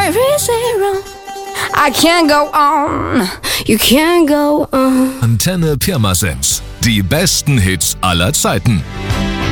Where is it wrong? I can't go on, you can't go on. Antenne Pirmasens. Die besten Hits aller Zeiten.